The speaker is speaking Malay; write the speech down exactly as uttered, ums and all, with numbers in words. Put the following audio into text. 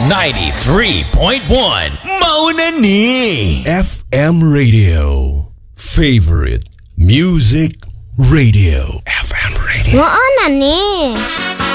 ninety-three point one Mauna ni F M Radio, favorite music radio. F M Radio. Mauna ni